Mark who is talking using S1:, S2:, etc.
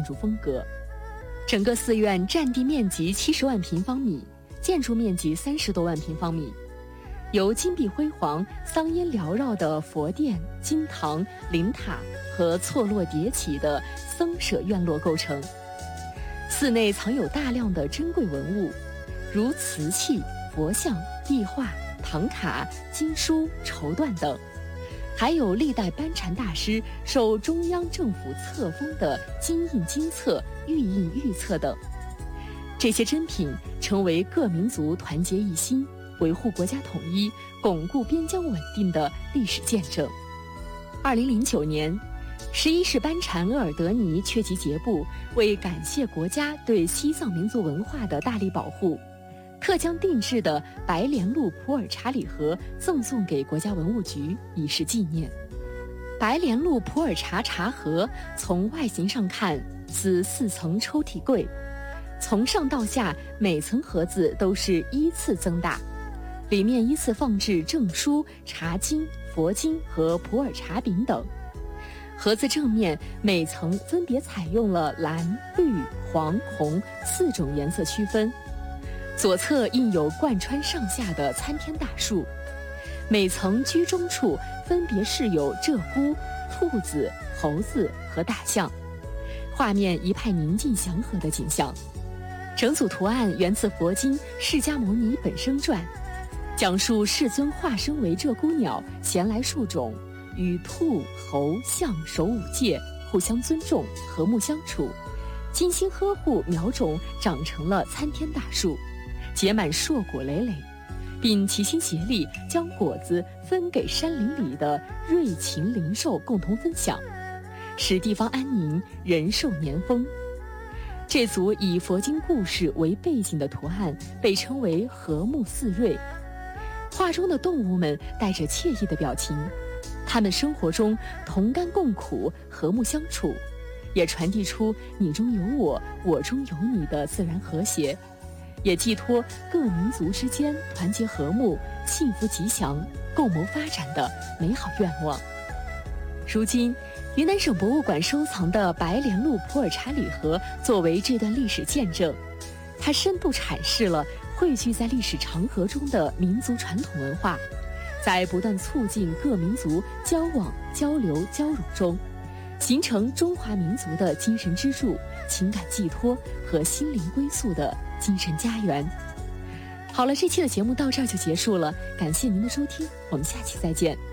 S1: 筑风格。整个寺院占地面积70万平方米，建筑面积30多万平方米，由金碧辉煌、桑烟缭绕的佛殿、金堂、灵塔和错落叠起的僧舍院落构成。寺内藏有大量的珍贵文物，如瓷器、佛像、壁画、唐卡、经书、绸缎等，还有历代班禅大师受中央政府册封的金印金册、玉印玉册等。这些珍品成为各民族团结一心、维护国家统一、巩固边疆稳定的历史见证。2009年，11世班禅额尔德尼缺席节部，为感谢国家对西藏民族文化的大力保护，特将定制的白莲路普洱茶礼盒赠送给国家文物局，以示纪念。白莲路普洱茶茶盒从外形上看似4层抽屉柜，从上到下每层盒子都是依次增大，里面依次放置证书、茶经、佛经和普洱茶饼等。盒子正面每层分别采用了蓝、绿、黄、红4种颜色区分，左侧印有贯穿上下的参天大树，每层居中处分别饰有鹧鸪、兔子、猴子和大象，画面一派宁静祥和的景象。整组图案源自佛经《释迦牟尼本生传》，讲述世尊化身为鹧鸪鸟衔来树种，与兔、猴、象守5戒，互相尊重，和睦相处，精心呵护苗种，长成了参天大树，结满硕果累累，并齐心协力将果子分给山林里的瑞禽灵兽共同分享，使地方安宁，人寿年丰。这组以佛经故事为背景的图案被称为和睦寺瑞，画中的动物们带着惬意的表情，他们生活中同甘共苦，和睦相处，也传递出你中有我，我中有你的自然和谐，也寄托各民族之间团结和睦、幸福吉祥、共谋发展的美好愿望。如今，云南省博物馆收藏的白莲路普洱茶礼盒作为这段历史见证，它深度阐释了汇聚在历史长河中的民族传统文化，在不断促进各民族交往、交流、交融中，形成中华民族的精神支柱、情感寄托和心灵归宿的精神家园。好了，这期的节目到这儿就结束了，感谢您的收听，我们下期再见。